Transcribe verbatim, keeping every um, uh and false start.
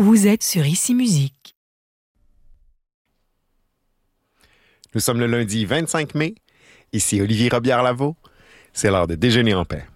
Vous êtes sur Ici Musique. Nous sommes le lundi vingt-cinq mai. Ici Olivier Robillard-Lavaux. C'est l'heure de déjeuner en paix.